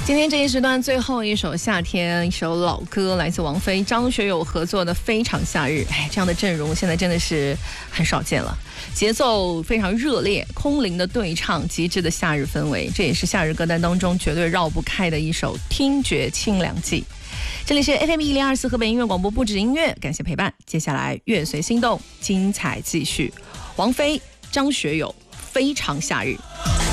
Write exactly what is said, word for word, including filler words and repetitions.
今天这一时段最后一首夏天，一首老歌，来自王菲、张学友合作的《非常夏日》。哎，这样的阵容现在真的是很少见了，节奏非常热烈，空灵的对唱，极致的夏日氛围，这也是夏日歌单当中绝对绕不开的一首听觉清凉剂。这里是 F M 一零二四河北音乐广播，不止音乐，感谢陪伴。接下来乐随心动，精彩继续。王菲、张学友，《非常夏日》。